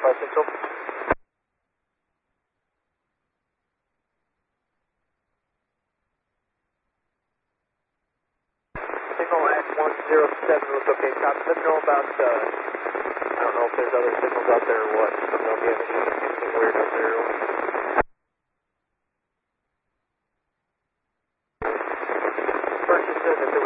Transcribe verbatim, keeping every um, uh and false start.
by Central. Signal at one zero seven looks okay. Copy. Let me know about, uh, I don't know if there's other signals out there or what. Let me know if you have any, anything weird out there. First, you said that there